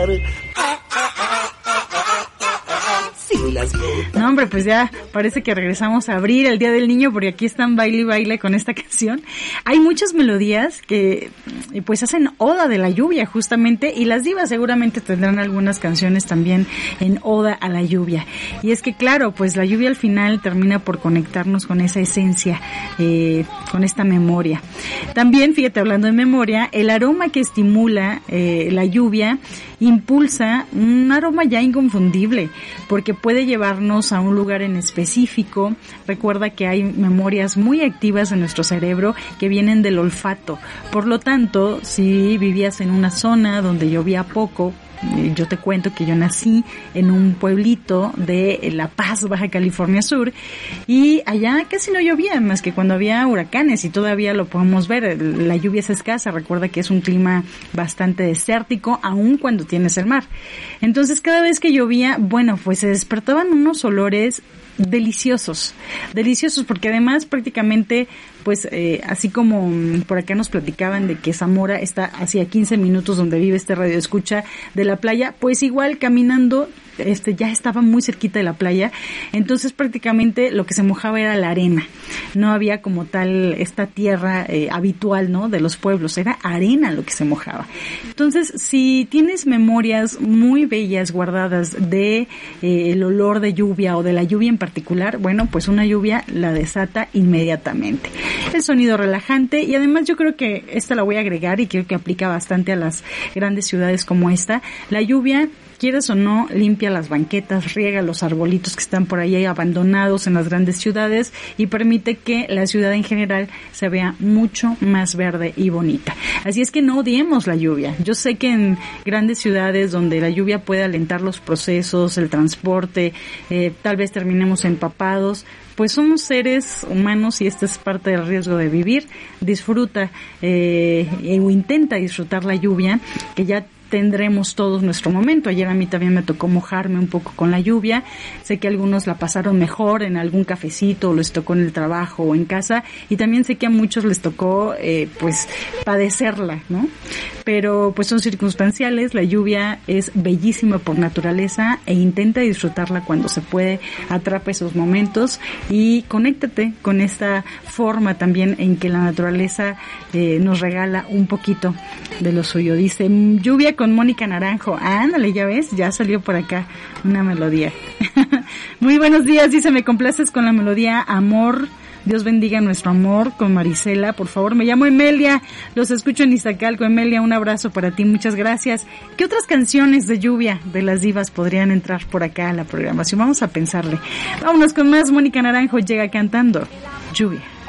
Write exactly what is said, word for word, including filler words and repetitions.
No, hombre, pues ya parece que regresamos a abrir el Día del Niño, porque aquí están baile y baile con esta canción. Hay muchas melodías que pues hacen oda de la lluvia justamente, y las divas seguramente tendrán algunas canciones también en oda a la lluvia. Y es que claro, pues la lluvia al final termina por conectarnos con esa esencia, eh, con esta memoria. También, fíjate, hablando de memoria, el aroma que estimula eh, la lluvia impulsa un aroma ya inconfundible, porque puede llevarnos a un lugar en específico. Recuerda que hay memorias muy activas en nuestro cerebro que vienen del olfato. Por lo tanto, si vivías en una zona donde llovía poco, yo te cuento que yo nací en un pueblito de La Paz, Baja California Sur, y allá casi no llovía más que cuando había huracanes, y todavía lo podemos ver, la lluvia es escasa. Recuerda que es un clima bastante desértico, aun cuando tienes el mar. Entonces cada vez que llovía, bueno, pues se despertaban unos olores deliciosos, deliciosos, porque además prácticamente, pues eh, así como por acá nos platicaban de que Zamora está hacia quince minutos donde vive este radio escucha de la playa, pues igual caminando este ya estaba muy cerquita de la playa. Entonces prácticamente lo que se mojaba era la arena, no había como tal esta tierra eh, habitual, ¿no?, de los pueblos, era arena lo que se mojaba. Entonces, si tienes memorias muy bellas guardadas de eh, el olor de lluvia o de la lluvia en particular, bueno, pues una lluvia la desata inmediatamente. El sonido relajante, y además yo creo que esta la voy a agregar y creo que aplica bastante a las grandes ciudades como esta. La lluvia, quieras o no, limpia las banquetas, riega los arbolitos que están por ahí abandonados en las grandes ciudades y permite que la ciudad en general se vea mucho más verde y bonita. Así es que no odiemos la lluvia. Yo sé que en grandes ciudades donde la lluvia puede alentar los procesos, el transporte, eh, tal vez terminemos empapados, pues somos seres humanos y esta es parte del riesgo de vivir. Disfruta eh, o intenta disfrutar la lluvia, que ya tendremos todos nuestro momento. Ayer a mí también me tocó mojarme un poco con la lluvia. Sé que algunos la pasaron mejor en algún cafecito, o les tocó en el trabajo o en casa, y también sé que a muchos les tocó eh, pues padecerla, ¿no? Pero pues son circunstanciales. La lluvia es bellísima por naturaleza e intenta disfrutarla cuando se puede. Atrapa esos momentos y conéctate con esta forma también en que la naturaleza eh, nos regala un poquito de lo suyo. Dice, lluvia con Mónica Naranjo. Ándale, ya ves, ya salió por acá una melodía. Muy buenos días, dice, me complaces con la melodía Amor. Dios bendiga nuestro amor, con Marisela, por favor. Me llamo Emelia, los escucho en Iztacalco. Emelia, un abrazo para ti, muchas gracias. ¿Qué otras canciones de lluvia de las divas podrían entrar por acá a la programación? Vamos a pensarle. Vámonos con más. Mónica Naranjo llega cantando Lluvia.